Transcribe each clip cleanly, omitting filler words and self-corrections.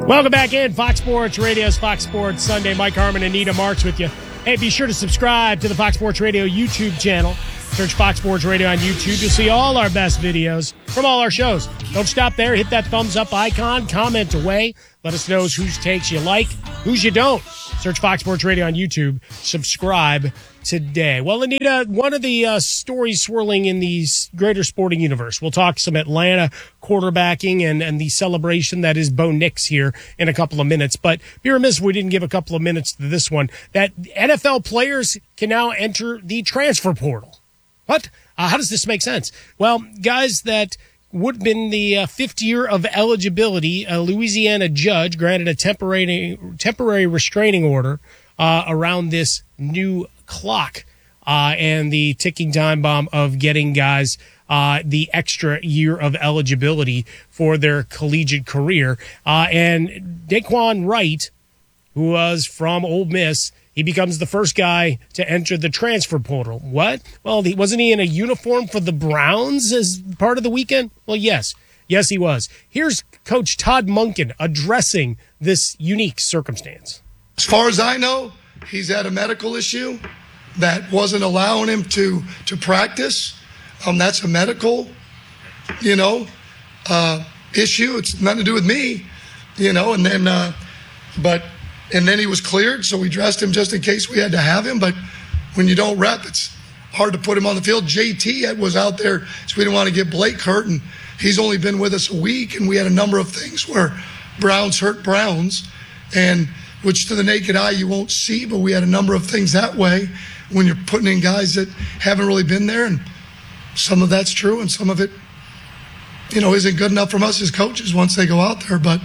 Welcome back in. Fox Sports Radio's Fox Sports Sunday. Mike Harmon and Nita Marks with you. Hey, be sure to subscribe to the Fox Sports Radio YouTube channel. Search Fox Sports Radio on YouTube. You'll see all our best videos from all our shows. Don't stop there. Hit that thumbs up icon. Comment away. Let us know whose takes you like, whose you don't. Search Fox Sports Radio on YouTube. Subscribe today. Well, Anita, one of the stories swirling in the greater sporting universe. We'll talk some Atlanta quarterbacking and the celebration that is Bo Nix here in a couple of minutes. But be remiss if we didn't give a couple of minutes to this one. That NFL players can now enter the transfer portal. What? How does this make sense? Well, guys that would have been the fifth year of eligibility, a Louisiana judge granted a temporary restraining order around this new clock and the ticking time bomb of getting guys the extra year of eligibility for their collegiate career. And Daquan Wright, who was from Ole Miss, he becomes the first guy to enter the transfer portal. What? Well, wasn't he in a uniform for the Browns as part of the weekend? Well, yes. Yes, he was. Here's Coach Todd Monken addressing this unique circumstance. As far as I know, he's had a medical issue that wasn't allowing him to practice. That's a medical, issue. It's nothing to do with me, and then, and then he was cleared, so we dressed him just in case we had to have him. But when you don't rep, it's hard to put him on the field. JT was out there, so we didn't want to get Blake hurt, and he's only been with us a week, and we had a number of things where Browns hurt Browns, and which to the naked eye you won't see, but we had a number of things that way when you're putting in guys that haven't really been there, and some of that's true, and some of it, isn't good enough from us as coaches once they go out there, but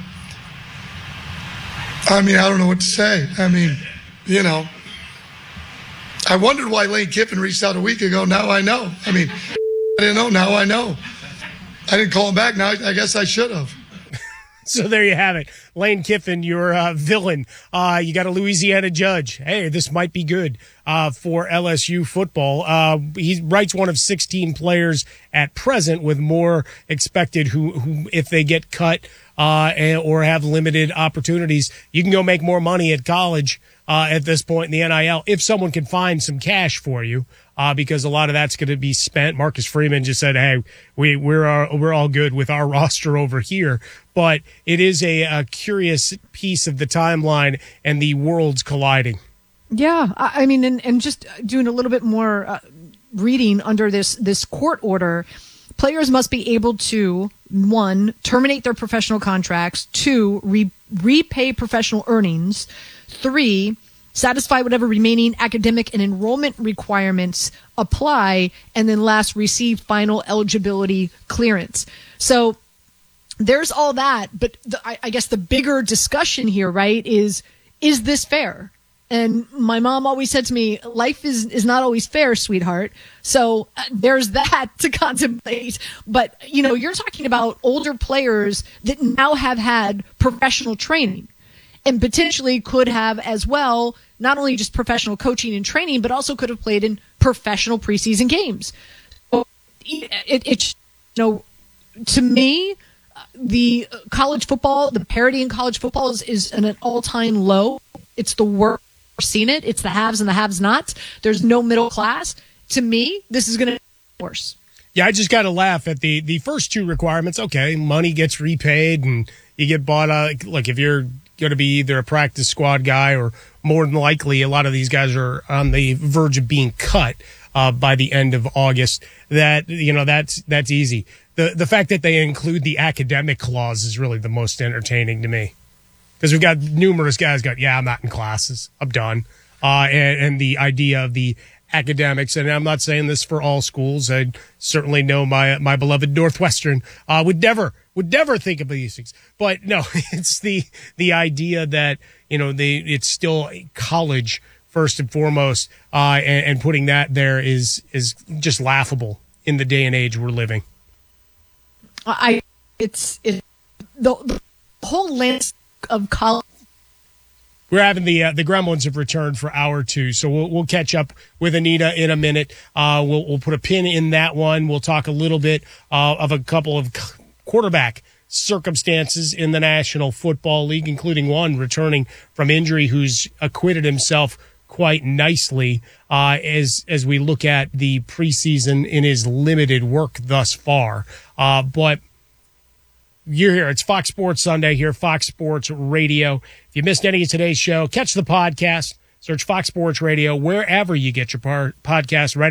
I don't know what to say. I wondered why Lane Kiffin reached out a week ago. Now I know. I didn't know. Now I know. I didn't call him back. Now I guess I should have. So there you have it. Lane Kiffin, your villain. You got a Louisiana judge. Hey, this might be good for LSU football. He writes one of 16 players at present, with more expected who if they get cut or have limited opportunities, you can go make more money at college at this point in the NIL if someone can find some cash for you. Because a lot of that's going to be spent. Marcus Freeman just said, "Hey, we're all good with our roster over here." But it is a curious piece of the timeline, and the worlds colliding. Yeah, and just doing a little bit more reading under this court order, players must be able to, 1, terminate their professional contracts, 2, repay professional earnings, 3, satisfy whatever remaining academic and enrollment requirements apply, and then last, receive final eligibility clearance. So there's all that, but I guess the bigger discussion here, right, is this fair? And my mom always said to me, life is not always fair, sweetheart. So there's that to contemplate. But, you're talking about older players that now have had professional training, and potentially could have as well, not only just professional coaching and training, but also could have played in professional preseason games. To me, the college football, the parity in college football is at an all-time low. It's the worst. We've seen it. It's the haves and the have-nots. There's no middle class. To me, this is going to be worse. Yeah, I just got to laugh at the first two requirements. Okay, money gets repaid and you get bought out. Look, if you're going to be either a practice squad guy or more than likely a lot of these guys are on the verge of being cut by the end of August, that's easy. The fact that they include the academic clause is really the most entertaining to me, because we've got numerous guys I'm not in classes, I'm done. And the idea of the academics, and I'm not saying this for all schools. I certainly know my beloved Northwestern would never think of these things. But no, it's the idea that, it's still college first and foremost, and putting that there is just laughable in the day and age we're living. The whole landscape of college. We're having the Gremlins have returned for hour 2, so we'll catch up with Anita in a minute. We'll put a pin in that one. We'll talk a little bit of a couple of quarterback circumstances in the National Football League, including one returning from injury who's acquitted himself quite nicely as we look at the preseason in his limited work thus far. But you're here. It's Fox Sports Sunday here, Fox Sports Radio. If you missed any of today's show, catch the podcast. Search Fox Sports Radio wherever you get your podcast. Right